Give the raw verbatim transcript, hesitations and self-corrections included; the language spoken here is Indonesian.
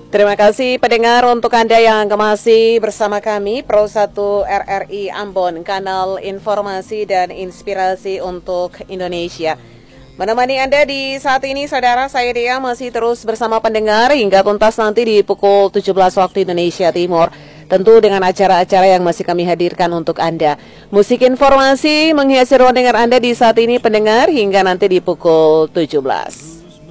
Terima kasih pendengar untuk Anda yang masih bersama kami Pro satu R R I Ambon, kanal informasi dan inspirasi untuk Indonesia. Menemani Anda di saat ini, saudara, saya Dea masih terus bersama pendengar hingga tuntas nanti di pukul tujuh belas waktu Indonesia Timur. Tentu dengan acara-acara yang masih kami hadirkan untuk Anda. Musik informasi menghiasi ruang dengar Anda di saat ini pendengar hingga nanti di pukul tujuh belas.